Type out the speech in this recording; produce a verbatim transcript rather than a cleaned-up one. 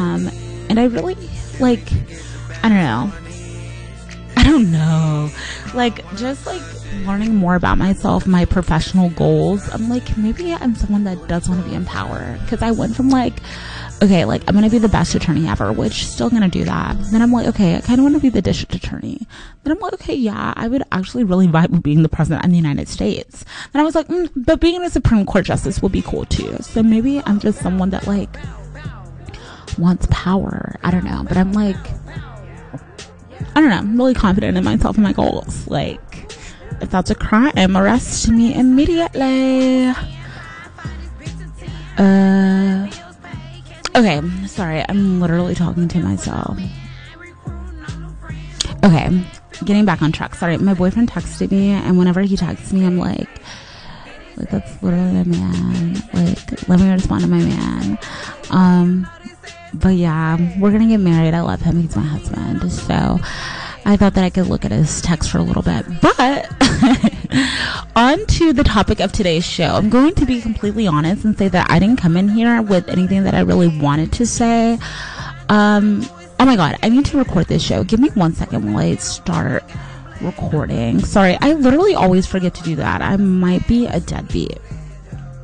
Um, and I really, like, I don't know. I don't know. Like, just, like, learning more about myself, my professional goals. I'm like, maybe I'm someone that does want to be in power. Because I went from, like, okay, like, I'm going to be the best attorney ever, which still going to do that. Then I'm like, okay, I kind of want to be the district attorney. Then I'm like, okay, yeah, I would actually really vibe with being the president of the United States. Then I was like, mm, but being a Supreme Court justice would be cool too. So maybe I'm just someone that, like, wants power. I don't know. But I'm like, I don't know. I'm really confident in myself and my goals. Like, if that's a crime, arrest me immediately. Uh... Okay, sorry, I'm literally talking to myself. Okay, getting back on track. Sorry, my boyfriend texted me, and whenever he texts me, I'm like, like, that's literally my man. Like, let me respond to my man. Um, but yeah, we're gonna get married. I love him. He's my husband. So I thought that I could look at his text for a little bit. But on to the topic of today's show. I'm going to be completely honest and say that I didn't come in here with anything that I really wanted to say. Um, oh my god, I need to record this show. Give me one second while I start recording. Sorry, I literally always forget to do that. I might be a deadbeat.